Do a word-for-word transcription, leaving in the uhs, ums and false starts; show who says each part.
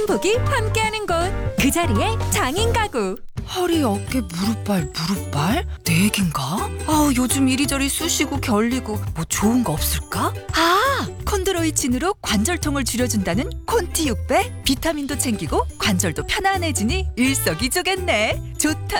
Speaker 1: 복이 함께하는 곳, 그 자리에 장인 가구.
Speaker 2: 허리, 어깨, 무릎발, 무릎발? 내 얘긴가? 아우, 요즘 이리저리 쑤시고 결리고 뭐 좋은 거 없을까? 아! 콘드로이친으로 관절통을 줄여준다는 콘티 육 배? 비타민도 챙기고 관절도 편안해지니 일석이조겠네. 좋다